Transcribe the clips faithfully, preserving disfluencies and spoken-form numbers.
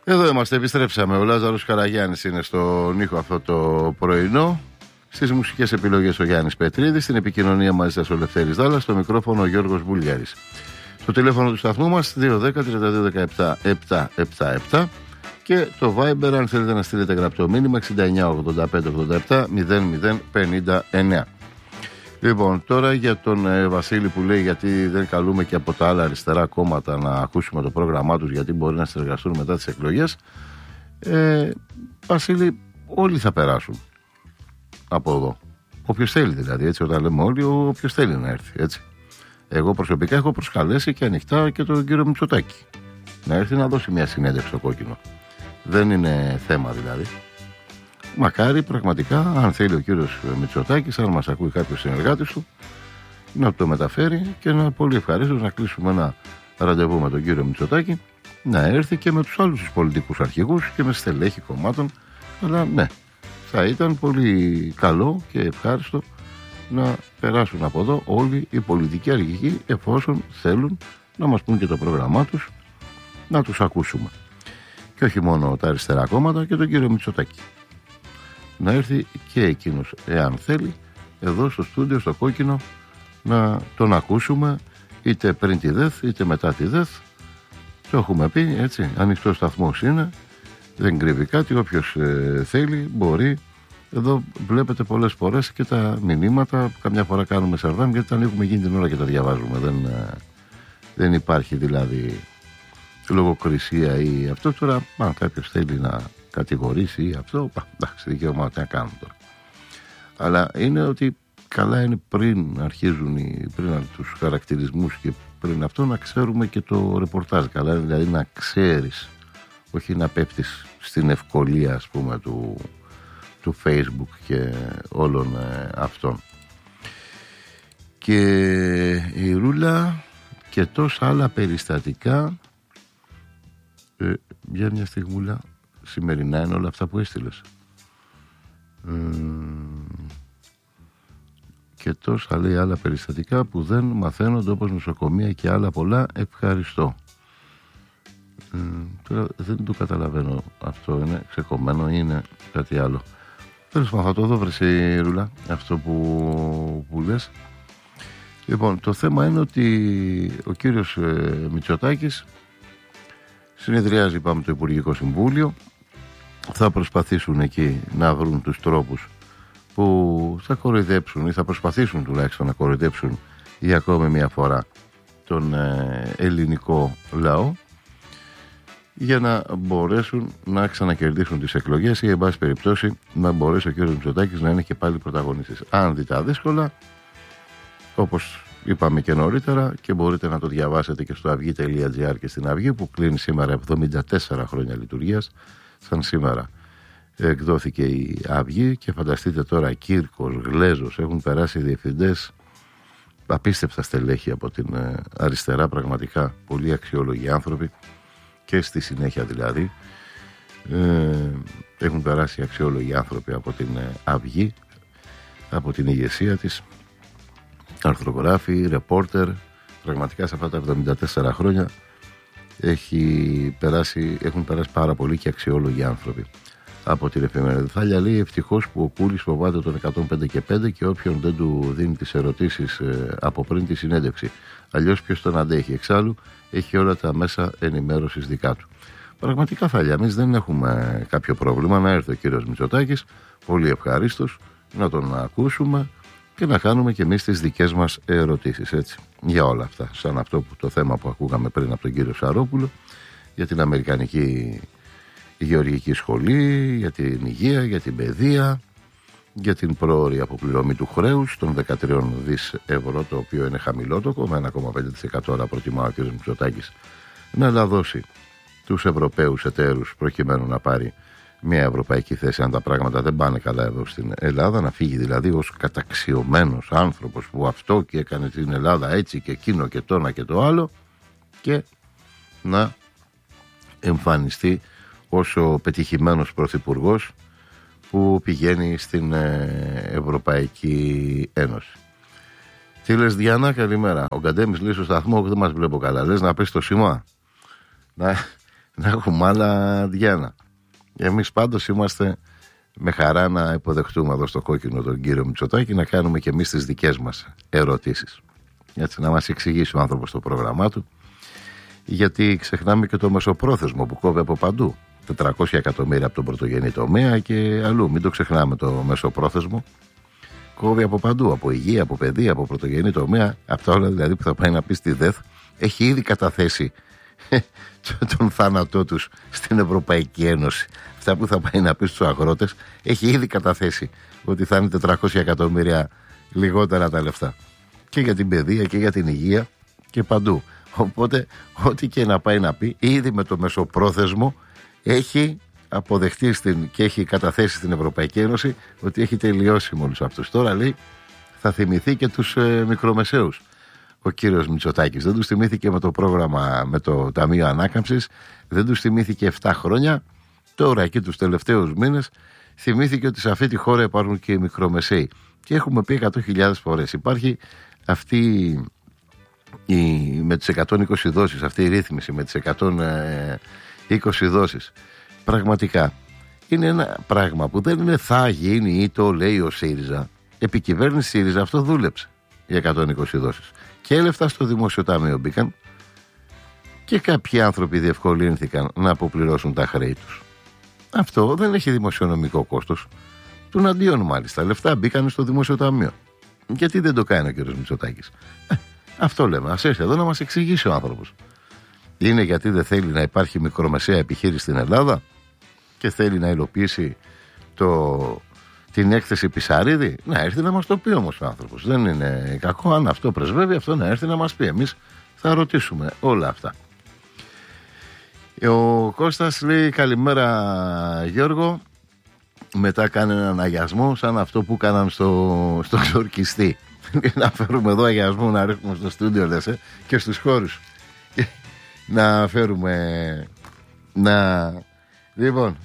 Εδώ είμαστε, επιστρέψαμε. Ο Λάζαρος Καραγιάννης είναι στον ήχο αυτό το πρωινό. Στις μουσικές επιλογές ο Γιάννης Πετρίδης. Στην επικοινωνία μαζί σας ο Λευτέρης Δάλλας. Στο μικρόφωνο ο Γιώργος Μπουλιάρης. Το τηλέφωνο του σταθμού μας δύο δέκα τριάντα δύο δεκαεπτά επτακόσια εβδομήντα επτά. Και το Viber, αν θέλετε να στείλετε γραπτό μήνυμα, εξήντα εννιά ογδόντα πέντε ογδόντα επτά μηδέν μηδέν πενήντα εννιά. Λοιπόν, τώρα για τον ε, Βασίλη που λέει γιατί δεν καλούμε και από τα άλλα αριστερά κόμματα να ακούσουμε το πρόγραμμά τους, γιατί μπορεί να συνεργαστούν μετά τις εκλογές. Ε, Βασίλη, όλοι θα περάσουν από εδώ. Όποιος θέλει δηλαδή, έτσι, όταν λέμε όλοι, όποιος θέλει να έρθει, έτσι. Εγώ προσωπικά έχω προσκαλέσει και ανοιχτά και τον κύριο Μητσοτάκη να έρθει να δώσει μια συνέντευξη στο Κόκκινο. Δεν είναι θέμα δηλαδή. Μακάρι πραγματικά, αν θέλει ο κύριος Μητσοτάκης, αν μας ακούει κάποιος συνεργάτης του, να το μεταφέρει και να πολύ ευχαρίστως να κλείσουμε ένα ραντεβού με τον κύριο Μητσοτάκη, να έρθει και με τους άλλους τους πολιτικούς αρχηγούς και με στελέχη κομμάτων. Αλλά ναι, θα ήταν πολύ καλό και ευχάριστο να περάσουν από εδώ όλοι οι πολιτικοί αρχηγοί, εφόσον θέλουν να μας πούν και το πρόγραμμά τους, να τους ακούσουμε. Και όχι μόνο τα αριστερά κόμματα, και τον κύριο Μητσοτάκη. Να έρθει και εκείνος, εάν θέλει, εδώ στο στούντιο, στο Κόκκινο, να τον ακούσουμε, είτε πριν τη ΔΕΘ, είτε μετά τη ΔΕΘ. Το έχουμε πει, έτσι, ανοιχτός σταθμός είναι, δεν κρύβει κάτι, όποιος ε, θέλει μπορεί. Εδώ βλέπετε πολλές φορές και τα μηνύματα, καμιά φορά κάνουμε σαρδάμ, γιατί τα ανοίγουμε εκείνη την ώρα και τα διαβάζουμε. Δεν, ε, δεν υπάρχει δηλαδή λογοκρισία ή αυτό. Τώρα, αν κάποιος θέλει να κατηγορήσει ή αυτό, εντάξει, δικαίωμα να κάνουν τώρα. Αλλά είναι ότι καλά είναι πριν αρχίζουν οι, πριν τους χαρακτηρισμούς και πριν αυτό, να ξέρουμε και το ρεπορτάζ. Καλά είναι δηλαδή να ξέρεις, όχι να πέφτεις στην ευκολία, ας πούμε, του, του Facebook και όλων ε, αυτών. Και η Ρούλα και τόσα άλλα περιστατικά, ε, για μια στιγμούλα, σημερινά είναι όλα αυτά που έστειλες. Ε, και τόσα λέει άλλα περιστατικά που δεν μαθαίνονται, όπως νοσοκομεία και άλλα πολλά. Ευχαριστώ. Ε, τώρα δεν το καταλαβαίνω, αυτό είναι ξεκομμένο ή είναι κάτι άλλο. Τέλος πάντων, θα το δω, βρεσαι Ρούλα, αυτό που, που λες. Λοιπόν, το θέμα είναι ότι ο κύριος ε, Μητσοτάκης συνεδριάζει, πάμε, το Υπουργικό Συμβούλιο. Θα προσπαθήσουν εκεί να βρουν τους τρόπους που θα κοροϊδέψουν ή θα προσπαθήσουν τουλάχιστον να κοροϊδέψουν για ακόμη μια φορά τον ε, ελληνικό λαό, για να μπορέσουν να ξανακερδίσουν τις εκλογές ή εν πάση περιπτώσει να μπορέσει ο κ. Μητσοτάκης να είναι και πάλι πρωταγωνιστής. Αν δει τα δύσκολα, όπως είπαμε και νωρίτερα, και μπορείτε να το διαβάσετε και στο αυγή τελεία τζι άρ και στην Αυγή, που κλείνει σήμερα εβδομήντα τέσσερα χρόνια λειτουργίας, σαν σήμερα εκδόθηκε η Αυγή, και φανταστείτε τώρα, Κύρκος, Γλέζος, έχουν περάσει διευθυντές, απίστευτα στελέχη από την αριστερά, πραγματικά πολύ αξιόλογοι άνθρωποι, και στη συνέχεια δηλαδή ε, έχουν περάσει αξιόλογοι άνθρωποι από την Αυγή, από την ηγεσία της, αρθρογράφοι, ρεπόρτερ. Πραγματικά σε αυτά τα εβδομήντα τέσσερα χρόνια έχει περάσει, έχουν περάσει πάρα πολλοί και αξιόλογοι άνθρωποι από την εφημερίδα. Θάλια λέει ευτυχώς που ο Κούλης φοβάται τον εκατόν πέντε και πέντε και όποιον δεν του δίνει τις ερωτήσεις ε, από πριν τη συνέντευξη. Αλλιώς ποιος τον αντέχει? Εξάλλου έχει όλα τα μέσα ενημέρωσης δικά του. Πραγματικά, Θάλια, εμείς δεν έχουμε κάποιο πρόβλημα να έρθει ο κύριος Μητσοτάκης, πολύ ευχαρίστως να τον ακούσουμε και να κάνουμε και εμείς τις δικές μας ερωτήσεις, έτσι, για όλα αυτά. Σαν αυτό που, το θέμα που ακούγαμε πριν από τον κύριο Σαρόπουλο για την Αμερικανική Γεωργική Σχολή, για την υγεία, για την παιδεία, για την πρόωρη αποπληρωμή του χρέους των δεκατρία δις ευρώ, το οποίο είναι χαμηλότοκο, με ένα κόμμα πέντε τοις εκατό τώρα προτιμά ο κ. Μητσοτάκης να λαδώσει τους Ευρωπαίους εταίρους προκειμένου να πάρει μια ευρωπαϊκή θέση, αν τα πράγματα δεν πάνε καλά εδώ στην Ελλάδα, να φύγει δηλαδή ως καταξιωμένος άνθρωπος που αυτό και έκανε την Ελλάδα έτσι και εκείνο και το ένα και το άλλο, και να εμφανιστεί ως ο πετυχημένος πρωθυπουργός που πηγαίνει στην Ευρωπαϊκή Ένωση. Τι λες, Διάννα? Καλημέρα. Ο Καντέμις λέει στο σταθμό, δεν μας βλέπω καλά. Λες να πες το σήμα? Να, να έχουμε άλλα Διάνα. Εμείς πάντως είμαστε με χαρά να υποδεχτούμε εδώ στο κόκκινο τον κύριο Μητσοτάκη, να κάνουμε και εμείς τις δικές μας ερωτήσεις. Έτσι, να μας εξηγήσει ο άνθρωπος το πρόγραμμά του, γιατί ξεχνάμε και το μεσοπρόθεσμο που κόβει από παντού. τετρακόσια εκατομμύρια από τον πρωτογενή τομέα και αλλού. Μην το ξεχνάμε το μεσοπρόθεσμο. Κόβει από παντού, από υγεία, από παιδεία, από πρωτογενή τομέα. Από τα όλα δηλαδή που θα πάει να πει στη ΔΕΘ, έχει ήδη καταθέσει τον θάνατό τους στην Ευρωπαϊκή Ένωση. Αυτά που θα πάει να πει στους αγρότες, έχει ήδη καταθέσει ότι θα είναι τετρακόσια εκατομμύρια λιγότερα τα λεφτά. Και για την παιδεία και για την υγεία και παντού. Οπότε, ό,τι και να πάει να πει, ήδη με το μεσοπρόθεσμο έχει αποδεχτεί στην, και έχει καταθέσει στην Ευρωπαϊκή Ένωση ότι έχει τελειώσει με όλους αυτούς. Τώρα λέει θα θυμηθεί και τους ε, μικρομεσαίους ο κύριος Μητσοτάκης. Δεν τους θυμήθηκε με το πρόγραμμα, με το Ταμείο Ανάκαμψης, δεν τους θυμήθηκε επτά χρόνια. Τώρα εκεί τους τελευταίους μήνες θυμήθηκε ότι σε αυτή τη χώρα υπάρχουν και οι μικρομεσαίοι. Και έχουμε πει εκατό χιλιάδες φορές. Υπάρχει αυτή η, με τις εκατόν είκοσι δόσεις, αυτή η ρύθμιση με τις εκατόν είκοσι δόσεις. Πραγματικά είναι ένα πράγμα που δεν είναι θα γίνει ή το λέει ο ΣΥΡΙΖΑ. Επί κυβέρνηση ΣΥΡΙΖΑ αυτό δούλεψε για εκατόν είκοσι δόσεις. Και λεφτά στο Δημόσιο Ταμείο μπήκαν και κάποιοι άνθρωποι διευκολύνθηκαν να αποπληρώσουν τα χρέη τους. Αυτό δεν έχει δημοσιονομικό κόστος. Του αντίον μάλιστα. Λεφτά μπήκαν στο Δημόσιο Ταμείο. Γιατί δεν το κάνει ο κ. Μητσοτάκης? Ε, αυτό λέμε. Ας έρθει εδώ να μας εξηγήσει ο άνθρωπος. Είναι γιατί δεν θέλει να υπάρχει μικρομεσαία επιχείρηση στην Ελλάδα και θέλει να υλοποιήσει το, την έκθεση Πισαρίδη? Να έρθει να μας το πει όμως ο άνθρωπος. Δεν είναι κακό αν αυτό πρεσβεύει, αυτό να έρθει να μας πει. Εμείς θα ρωτήσουμε όλα αυτά. Ο Κώστας λέει καλημέρα Γιώργο. Μετά κάνει έναν αγιασμό σαν αυτό που κάναν στο, στο ξορκιστή. Να φέρουμε εδώ αγιασμό να ρίχνουμε στο στούντιο λες, ε, και στους χώρους. Να φέρουμε να... Λοιπόν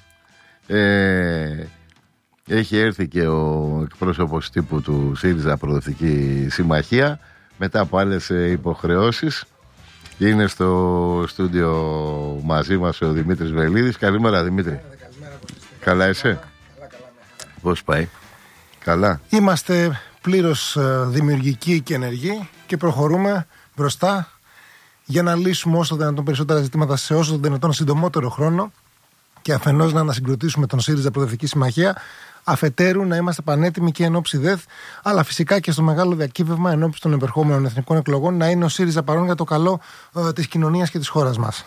ε, έχει έρθει και ο εκπρόσωπος τύπου του ΣΥΡΙΖΑ Προοδευτική Συμμαχία μετά από άλλες υποχρεώσεις. Είναι στο στούντιο μαζί μας ο Δημήτρης Βελίδης. Καλημέρα Δημήτρη. Καλημέρα, καλημέρα, καλά είσαι? Καλά, καλά, καλά. Πώς πάει? Καλά. Είμαστε πλήρως δημιουργικοί και ενεργοί και προχωρούμε μπροστά για να λύσουμε όσο δυνατόν περισσότερα ζητήματα σε όσο δυνατόν συντομότερο χρόνο και αφενός να ανασυγκροτήσουμε τον ΣΥΡΙΖΑ Προοδευτική Συμμαχία, αφετέρου να είμαστε πανέτοιμοι και εν ώψη ΔΕΘ, αλλά φυσικά και στο μεγάλο διακύβευμα εν ώψη των επερχόμενων εθνικών εκλογών να είναι ο ΣΥΡΙΖΑ παρόν για το καλό ε, της κοινωνίας και της χώρας μας.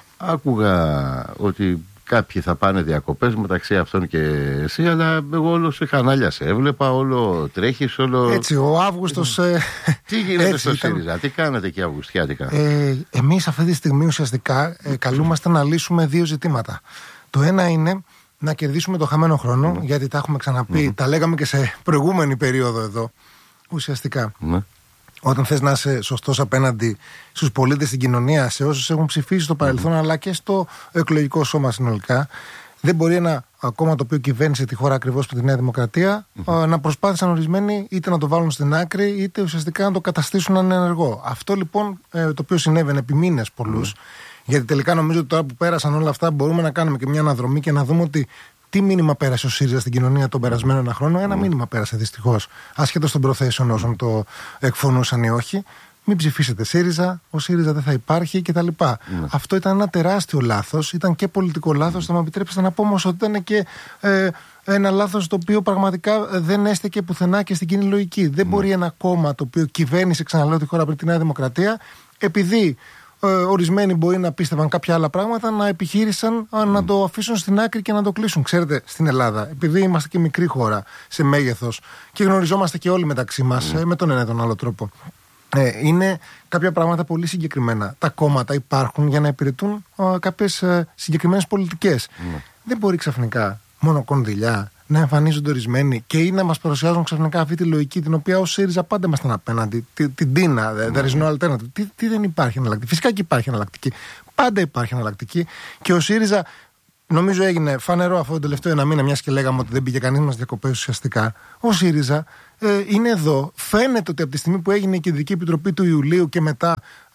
Άκουγα ότι κάποιοι θα πάνε διακοπές μεταξύ αυτών και εσύ, αλλά εγώ όλο σε κανάλια σε έβλεπα, όλο τρέχεις, όλο... Έτσι, ο Αύγουστος... Ε, τι γίνεται έτσι, στο ήταν... ΣΥΡΙΖΑ, τι κάνετε εκεί αυγουστιάτικα? Ε, εμείς αυτή τη στιγμή ουσιαστικά ε, καλούμαστε να λύσουμε δύο ζητήματα. Το ένα είναι να κερδίσουμε το χαμένο χρόνο, mm. γιατί τα έχουμε ξαναπεί, mm. τα λέγαμε και σε προηγούμενη περίοδο εδώ, ουσιαστικά. Mm. Όταν θες να είσαι σωστός απέναντι στους πολίτες στην κοινωνία, σε όσους έχουν ψηφίσει στο παρελθόν, mm. αλλά και στο εκλογικό σώμα συνολικά, δεν μπορεί ένα κόμμα το οποίο κυβέρνησε τη χώρα ακριβώς με τη Νέα Δημοκρατία mm. να προσπάθησαν ορισμένοι είτε να το βάλουν στην άκρη, είτε ουσιαστικά να το καταστήσουν ανενεργό. Αυτό λοιπόν το οποίο συνέβαινε επί μήνες πολλούς. Mm. Γιατί τελικά νομίζω ότι τώρα που πέρασαν όλα αυτά μπορούμε να κάνουμε και μια αναδρομή και να δούμε ότι τι μήνυμα πέρασε ο ΣΥΡΙΖΑ στην κοινωνία τον περασμένο ένα χρόνο. Ένα mm. μήνυμα πέρασε δυστυχώς. Ασχέτως των προθέσεων όσων το εκφωνούσαν ή όχι. Μην ψηφίσετε ΣΥΡΙΖΑ, ο ΣΥΡΙΖΑ δεν θα υπάρχει κτλ. Mm. Αυτό ήταν ένα τεράστιο λάθος. Ήταν και πολιτικό λάθος. Mm. Θα μου επιτρέψετε να πω όμως ότι ήταν και ε, ένα λάθος το οποίο πραγματικά δεν έστεκε πουθενά και στην κοινή λογική. Δεν mm. μπορεί ένα κόμμα το οποίο κυβέρνησε, ξαναλέω, τη χώρα πριν τη Νέα Δημοκρατία, επειδή Ε, ορισμένοι μπορεί να πίστευαν κάποια άλλα πράγματα, να επιχείρησαν mm. να το αφήσουν στην άκρη και να το κλείσουν. Ξέρετε, στην Ελλάδα, επειδή είμαστε και μικρή χώρα σε μέγεθος και γνωριζόμαστε και όλοι μεταξύ μας mm. ε, με τον ένα ή τον άλλο τρόπο, ε, είναι κάποια πράγματα πολύ συγκεκριμένα. Τα κόμματα υπάρχουν για να υπηρετούν ε, κάποιες ε, συγκεκριμένες πολιτικές. Mm. Δεν μπορεί ξαφνικά μόνο κονδυλιά να εμφανίζονται ορισμένοι και ή να μας παρουσιάζουν ξαφνικά αυτή τη λογική την οποία ως ΣΥΡΙΖΑ πάντα ήμασταν απέναντι. Την, την τίνα, there is no alternative. Τι, τι δεν υπάρχει εναλλακτική? Φυσικά και υπάρχει εναλλακτική. Πάντα υπάρχει εναλλακτική. Και ο ΣΥΡΙΖΑ, νομίζω έγινε φανερό αυτό το τελευταίο ένα μήνα, μιας και λέγαμε ότι δεν πήγε κανείς μας διακοπές ουσιαστικά. Ο ΣΥΡΙΖΑ ε, είναι εδώ. Φαίνεται ότι από τη στιγμή που έγινε η Κεντρική Επιτροπή του Ιουλίου και μετά, ε,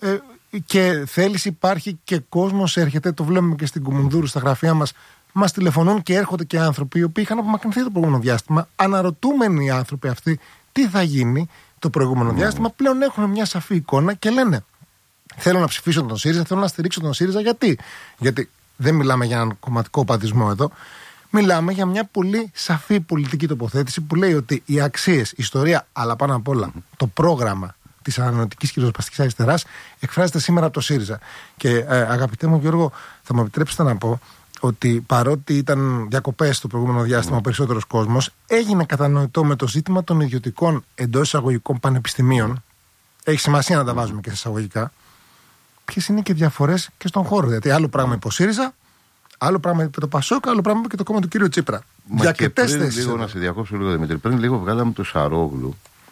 και θέληση υπάρχει και κόσμος έρχεται, το βλέπουμε και στην Κουμουνδούρου, στα γραφεία μας. Μας τηλεφωνούν και έρχονται και άνθρωποι οι οποίοι είχαν απομακρυνθεί το προηγούμενο διάστημα, αναρωτούμενοι οι άνθρωποι αυτοί τι θα γίνει το προηγούμενο mm. διάστημα, πλέον έχουν μια σαφή εικόνα και λένε: θέλω να ψηφίσω τον ΣΥΡΙΖΑ, θέλω να στηρίξω τον ΣΥΡΙΖΑ. Γιατί? Γιατί δεν μιλάμε για έναν κομματικό παντισμό εδώ. Μιλάμε για μια πολύ σαφή πολιτική τοποθέτηση που λέει ότι οι αξίες, η ιστορία, αλλά πάνω απ' όλα mm. το πρόγραμμα της ανανεωτικής και ριζοσπαστικής αριστεράς εκφράζεται σήμερα από το ΣΥΡΙΖΑ. Και ε, αγαπητέ μου Γιώργο, θα μου επιτρέψετε να πω ότι παρότι ήταν διακοπές το προηγούμενο διάστημα, ο περισσότερος κόσμος, έγινε κατανοητό με το ζήτημα των ιδιωτικών εντός εισαγωγικών πανεπιστημίων. Έχει σημασία να τα βάζουμε και σε εισαγωγικά. Ποιες είναι και διαφορές και στον χώρο. Γιατί άλλο πράγμα είπε ο ΣΥΡΙΖΑ, άλλο πράγμα είπε το ΠΑΣΟΚ, άλλο πράγμα είπε και το κόμμα του κύριου Τσίπρα. Μα και πριν λίγο, να σε διακόψω λίγο, Δημήτρη, πριν λίγο βγάλαμε το Σαρόγλου.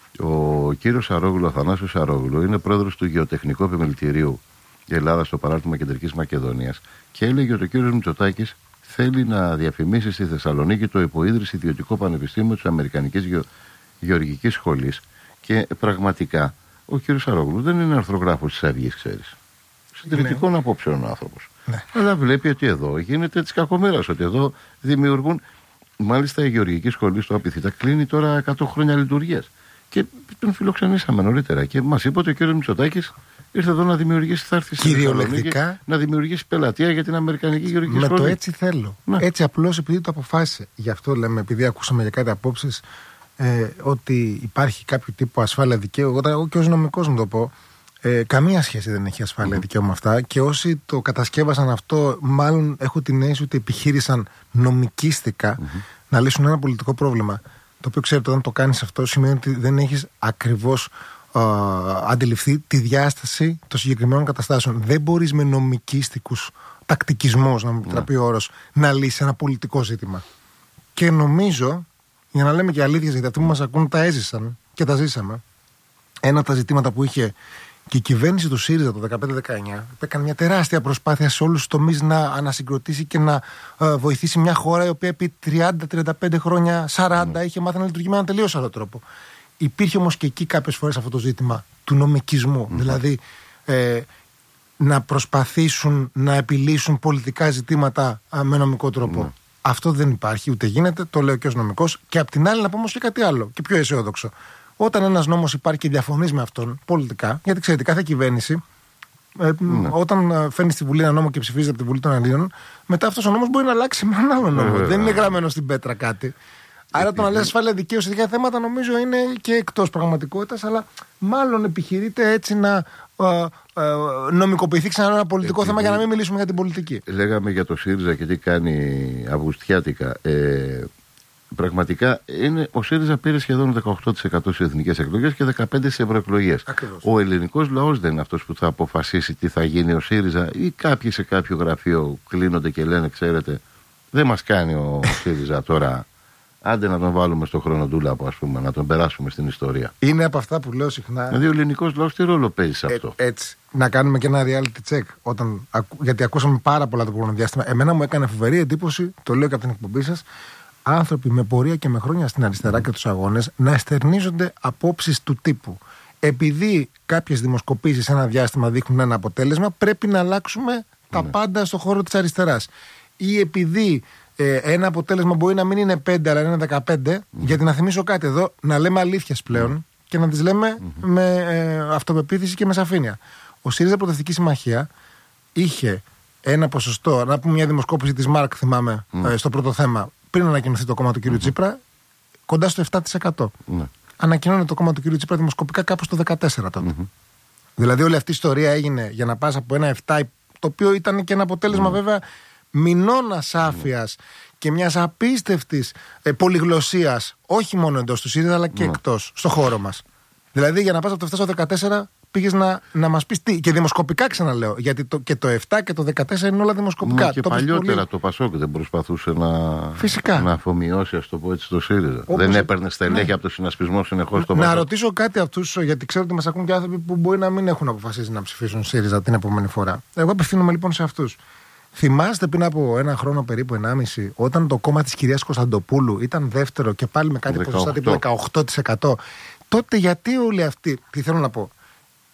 Ο κύριος Σαρόγλου, Αθανάσιος Σαρόγλου, είναι πρόεδρος του Γεωτεχνικού Επιμελητηρίου Ελλάδα στο παράρτημα Κεντρικής Μακεδονίας και έλεγε ότι ο κύριος Μητσοτάκης θέλει να διαφημίσει στη Θεσσαλονίκη το υποίδρυση ιδιωτικό πανεπιστήμιο της Αμερικανικής Γεω... Γεωργικής Σχολής. Και πραγματικά ο κύριος Σαρόγλου δεν είναι αρθρογράφος της Αυγής, ξέρεις. Συντηρητικών ναι. απόψεων ο άνθρωπος. Ναι. Αλλά βλέπει ότι εδώ γίνεται της κακομοίρας, ότι εδώ δημιουργούν. Μάλιστα η Γεωργική Σχολή στο Απιθύτα κλείνει τώρα εκατό χρόνια λειτουργίας. Και τον φιλοξενήσαμε νωρίτερα και μας είπε ότι ο κύριος Μητσοτάκης ήρθε εδώ να δημιουργήσει, θα έρθει κυριολεκτικά, να δημιουργήσει πελατεία για την Αμερικανική Γεωργική Σχολή. Με το έτσι θέλω. Να. Έτσι απλώς επειδή το αποφάσισε. Γι' αυτό λέμε, επειδή ακούσαμε για κάτι απόψεις, ε, ότι υπάρχει κάποιο τύπο ασφάλεια δικαίου. Εγώ και ως νομικός να το πω, ε, καμία σχέση δεν έχει ασφάλεια mm-hmm. δικαίου με αυτά. Και όσοι το κατασκεύασαν αυτό, μάλλον έχω την αίσθηση ότι επιχείρησαν νομικίστικα mm-hmm. να λύσουν ένα πολιτικό πρόβλημα. Το οποίο ξέρετε, όταν το κάνεις αυτό, σημαίνει ότι δεν έχεις ακριβώς uh, αντιληφθεί τη διάσταση των συγκεκριμένων καταστάσεων. Δεν μπορείς με νομικίστικους τακτικισμούς, να μου επιτραπεί ο όρος, να λύσεις ένα πολιτικό ζήτημα. Και νομίζω, για να λέμε και αλήθειες, γιατί αυτοί που μας ακούν τα έζησαν και τα ζήσαμε, ένα από τα ζητήματα που είχε και η κυβέρνηση του ΣΥΡΙΖΑ το δεκαπέντε δεκαεννιά έκανε μια τεράστια προσπάθεια σε όλους τους τομείς να ανασυγκροτήσει και να uh, βοηθήσει μια χώρα η οποία επί τριάντα τριάντα πέντε χρόνια, σαράντα, mm. είχε μάθει να λειτουργεί με έναν τελείως άλλο τρόπο. Υπήρχε όμως και εκεί κάποιες φορές αυτό το ζήτημα του νομικισμού. Mm. Δηλαδή ε, να προσπαθήσουν να επιλύσουν πολιτικά ζητήματα α, με νομικό τρόπο. Mm. Αυτό δεν υπάρχει, ούτε γίνεται, το λέω και ως νομικός. Και απ' την άλλη να πω όμως και κάτι άλλο και πιο αισιόδοξο. Όταν ένας νόμος υπάρχει και διαφωνείς με αυτόν πολιτικά, γιατί ξέρετε, κάθε κυβέρνηση, ε, mm. όταν φέρνει στη Βουλή ένα νόμο και ψηφίζεται από τη Βουλή των Ελλήνων, μετά αυτός ο νόμος μπορεί να αλλάξει με έναν άλλο νόμο. Mm. Δεν είναι γραμμένο στην πέτρα κάτι. Άρα το να λες ασφάλεια δικαίου σε τέτοια θέματα νομίζω είναι και εκτός πραγματικότητας, αλλά μάλλον επιχειρείται έτσι να ε, ε, νομικοποιηθεί ξανά ένα πολιτικό Επειδή... θέμα για να μην μιλήσουμε για την πολιτική. Λέγαμε για το ΣΥΡΙΖΑ και τι κάνει αυγουστιάτικα. Ε, πραγματικά είναι, ο ΣΥΡΙΖΑ πήρε σχεδόν δεκαοκτώ τοις εκατό στις εθνικές εκλογές και δεκαπέντε τοις εκατό στις ευρωεκλογές. Ο ελληνικός λαός δεν είναι αυτός που θα αποφασίσει τι θα γίνει ο ΣΥΡΙΖΑ, ή κάποιοι σε κάποιο γραφείο κλείνονται και λένε, ξέρετε, δεν μας κάνει ο ΣΥΡΙΖΑ τώρα. Άντε να τον βάλουμε στο χρονοτούλαπο, ας πούμε, να τον περάσουμε στην ιστορία. Είναι από αυτά που λέω συχνά. Δηλαδή, ο ελληνικός λαός τι ρόλο παίζει σε αυτό. Ε, έτσι. Να κάνουμε και ένα reality check. Όταν, γιατί ακούσαμε πάρα πολλά το προηγούμενο διάστημα. Εμένα μου έκανε φοβερή εντύπωση, το λέω και από την εκπομπή σας, άνθρωποι με πορεία και με χρόνια στην αριστερά και τους αγώνες να εστερνίζονται απόψεις του τύπου. Επειδή κάποιες δημοσκοπήσεις σε ένα διάστημα δείχνουν ένα αποτέλεσμα, πρέπει να αλλάξουμε τα ναι. πάντα στον χώρο της αριστεράς. Ή επειδή. Ε, ένα αποτέλεσμα μπορεί να μην είναι πέντε, αλλά είναι δεκαπέντε. Mm. Γιατί να θυμίσω κάτι εδώ, να λέμε αλήθειες πλέον mm. και να τις λέμε mm-hmm. με ε, αυτοπεποίθηση και με σαφήνεια. Ο ΣΥΡΙΖΑ Προοδευτική Συμμαχία είχε ένα ποσοστό, να πούμε μια δημοσκόπηση της ΜΑΡΚ, θυμάμαι, mm. ε, στο πρώτο θέμα, πριν ανακοινωθεί το κόμμα του κ. Mm-hmm. Τσίπρα, κοντά στο επτά τοις εκατό. Mm. Ανακοινώνεται το κόμμα του κ. Τσίπρα δημοσκοπικά κάπου στο δεκατέσσερα τότε. Mm-hmm. Δηλαδή όλη αυτή η ιστορία έγινε για να πας από ένα επτά, το οποίο ήταν και ένα αποτέλεσμα mm. βέβαια. Μηνών ασάφειας mm. και μιας απίστευτης ε, πολυγλωσσίας, όχι μόνο εντός του ΣΥΡΙΖΑ, αλλά και mm. εκτός, στο χώρο μας. Δηλαδή, για να πας από το επτά στο δεκατέσσερα, πήγες να, να μας πεις τι. Και δημοσκοπικά ξαναλέω. Γιατί το, και το επτά και το δεκατέσσερα είναι όλα δημοσκοπικά. Mm, και το παλιότερα πολύ... το ΠΑΣΟΚ δεν προσπαθούσε να, Φυσικά. να αφομοιώσει, ας το πω έτσι, το ΣΥΡΙΖΑ. Όπως... Δεν έπαιρνε στελέχη ναι. από το συνασπισμό συνεχώς στο ΠΑΣΟΚ. Να ρωτήσω κάτι αυτούς, γιατί ξέρω ότι μας ακούν και άνθρωποι που μπορεί να μην έχουν αποφασίσει να ψηφίσουν ΣΥΡΙΖΑ την επόμενη φορά. Εγώ απευθύνομαι λοιπόν σε αυτούς. Θυμάστε πριν από ένα χρόνο περίπου, ενάμιση, όταν το κόμμα της κυρίας Κωνσταντοπούλου ήταν δεύτερο και πάλι με κάτι ποσοστά τύπου δεκαοκτώ τοις εκατό. Τότε γιατί όλοι αυτοί, τι θέλω να πω,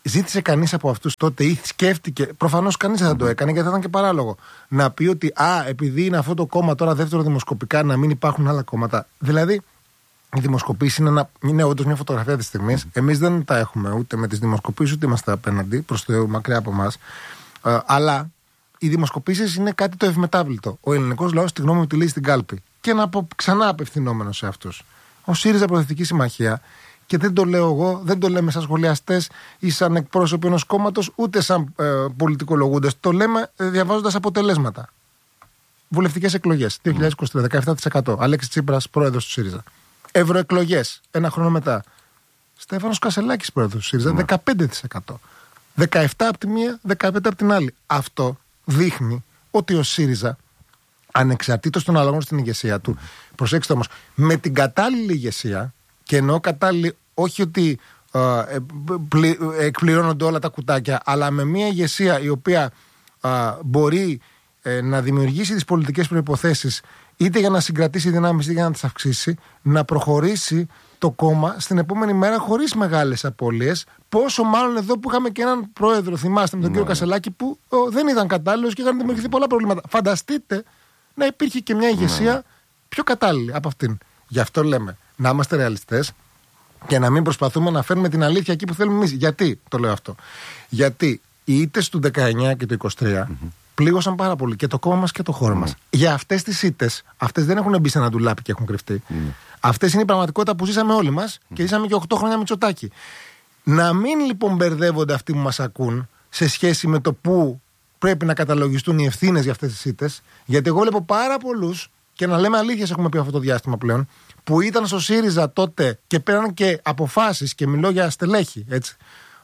ζήτησε κανείς από αυτούς τότε ή σκέφτηκε, προφανώς κανείς δεν θα το έκανε γιατί θα ήταν και παράλογο, να πει ότι α, επειδή είναι αυτό το κόμμα τώρα δεύτερο δημοσκοπικά, να μην υπάρχουν άλλα κόμματα. Δηλαδή, η δημοσκοπήση είναι, είναι όντως μια φωτογραφία της στιγμής. Εμείς δεν τα έχουμε ούτε με τις δημοσκοπήσεις, ούτε είμαστε απέναντι, προς το μακριά από εμάς. Ε, αλλά οι δημοσκοπήσεις είναι κάτι το ευμετάβλητο. Ο ελληνικός λαός, τη γνώμη μου, τη λέει στην κάλπη. Και να πω ξανά απευθυνόμενο σε αυτούς. Ο ΣΥΡΙΖΑ Προοδευτική Συμμαχία, και δεν το λέω εγώ, δεν το λέμε σαν σχολιαστές ή σαν εκπρόσωποι ενός κόμματος, ούτε σαν ε, πολιτικολογούντες. Το λέμε ε, διαβάζοντας αποτελέσματα. Βουλευτικές εκλογές, δύο χιλιάδες είκοσι τρία, δεκαεπτά τοις εκατό. Αλέξης Τσίπρας, πρόεδρος του ΣΥΡΙΖΑ. Ευρωεκλογές, ένα χρόνο μετά. Στέφανος Κασελάκης, πρόεδρος του ΣΥΡΙΖΑ, δεκαπέντε τοις εκατό. δεκαεπτά από τη μία, δεκαπέντε από την άλλη. Αυτό δείχνει ότι ο ΣΥΡΙΖΑ, ανεξαρτήτως των αλλαγών στην ηγεσία του, προσέξτε όμως, με την κατάλληλη ηγεσία, και εννοώ κατάλληλη όχι ότι ε, πλη, εκπληρώνονται όλα τα κουτάκια, αλλά με μια ηγεσία η οποία ε, μπορεί ε, να δημιουργήσει τις πολιτικές προϋποθέσεις είτε για να συγκρατήσει δυνάμεις είτε για να τις αυξήσει, να προχωρήσει το κόμμα στην επόμενη μέρα χωρίς μεγάλες απώλειες. Πόσο μάλλον εδώ που είχαμε και έναν πρόεδρο, θυμάστε, με τον κύριο Κασελάκη, που ο, δεν ήταν κατάλληλος και είχαν δημιουργηθεί πολλά προβλήματα. Φανταστείτε να υπήρχε και μια ηγεσία πιο κατάλληλη από αυτήν. Γι' αυτό λέμε να είμαστε ρεαλιστές και να μην προσπαθούμε να φέρνουμε την αλήθεια εκεί που θέλουμε εμείς. Γιατί το λέω αυτό? Γιατί οι ήττες του δεκαεννιά και του είκοσι τρία mm-hmm. πλήγωσαν πάρα πολύ και το κόμμα μας και το χώρο mm-hmm. μας. Για αυτές τις ήττες, αυτές δεν έχουν μπει σε ένα ντουλάπι και έχουν κρυφτεί. Mm-hmm. Αυτές είναι η πραγματικότητα που ζήσαμε όλοι μας mm-hmm. και ζήσαμε και οκτώ χρόνια Μητσοτάκη. Να μην λοιπόν μπερδεύονται αυτοί που μας ακούν σε σχέση με το πού πρέπει να καταλογιστούν οι ευθύνες για αυτές τις ήττες. Γιατί εγώ βλέπω πάρα πολλούς, και να λέμε αλήθειες έχουμε πει αυτό το διάστημα πλέον, που ήταν στο ΣΥΡΙΖΑ τότε και πέραν και αποφάσεις, και μιλώ για στελέχη, έτσι,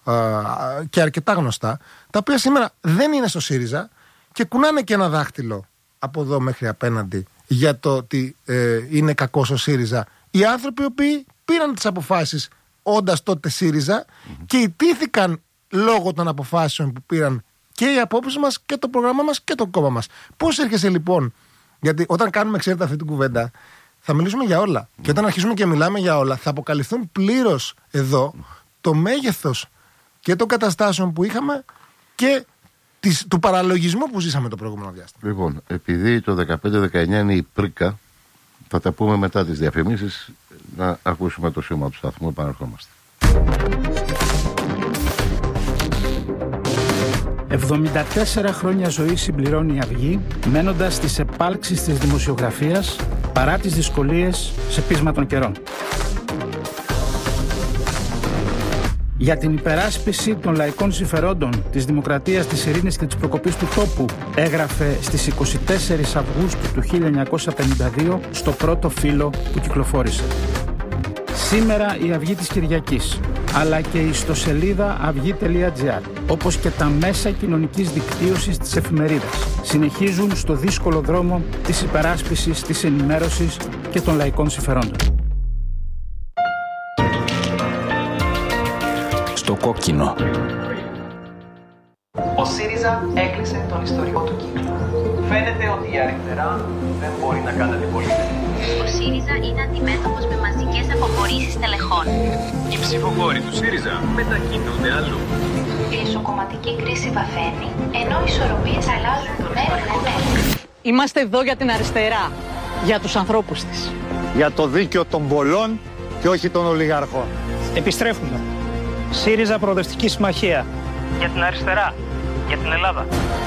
και αρκετά γνωστά, τα οποία σήμερα δεν είναι στο ΣΥΡΙΖΑ και κουνάνε και ένα δάχτυλο από εδώ μέχρι απέναντι για το ότι ε, είναι κακός ο ΣΥΡΙΖΑ. Οι άνθρωποι οι οποίοι πήραν τις αποφάσεις όντας τότε ΣΥΡΙΖΑ mm-hmm. και ιτήθηκαν λόγω των αποφάσεων που πήραν και οι απόψεις μας και το πρόγραμμά μας και το κόμμα μας. Πώς έρχεσαι λοιπόν? Γιατί όταν κάνουμε, ξέρετε, αυτή την κουβέντα, θα μιλήσουμε για όλα. Mm. Και όταν αρχίσουμε και μιλάμε για όλα, θα αποκαλυφθούν πλήρως εδώ mm. το μέγεθος και των καταστάσεων που είχαμε και της, του παραλογισμού που ζήσαμε το προηγούμενο διάστημα. Λοιπόν, επειδή το δεκαπέντε δεκαεννιά είναι η πρίκα, θα τα πούμε μετά τις διαφημίσεις, να ακούσουμε το σήμα του σταθμού, επαναρχόμαστε. εβδομήντα τέσσερα χρόνια ζωή συμπληρώνει η Αυγή, μένοντας στις επάλξεις της δημοσιογραφίας παρά τις δυσκολίες σε πείσμα των καιρών. Για την υπεράσπιση των λαϊκών συμφερόντων, της δημοκρατίας, της ειρήνης και της προκοπής του τόπου, έγραφε στις εικοστή τέταρτη Αυγούστου του χίλια εννιακόσια πενήντα δύο στο πρώτο φύλλο που κυκλοφόρησε. Σήμερα η Αυγή της Κυριακής, αλλά και η ιστοσελίδα αυγή τελεία τζι άρ, όπως και τα μέσα κοινωνικής δικτύωσης της εφημερίδας, συνεχίζουν στο δύσκολο δρόμο της υπεράσπισης, της ενημέρωσης και των λαϊκών συμφερόντων. Στο κόκκινο. Ο ΣΥΡΙΖΑ έκλεισε τον ιστορικό του κύκλο. Φαίνεται ότι η αριστερά δεν μπορεί να κάνει αντιπολίτευση. Ο ΣΥΡΙΖΑ είναι αντιμέτωπος με μαζικές αποχωρήσεις τελεχών. Οι ψηφοφόροι του ΣΥΡΙΖΑ μετακινούνται αλλού. Η εσωκομματική κρίση βαθαίνει, ενώ οι ισορροπίες αλλάζουν μέρα με μέρα. Είμαστε εδώ για την αριστερά, για τους ανθρώπους της. Για το δίκαιο των πολλών και όχι των ολιγαρχών. Επιστρέφουμε. ΣΥΡΙΖΑ Προοδευτική Συμμαχία. Για την αριστερά, για την Ελλάδα.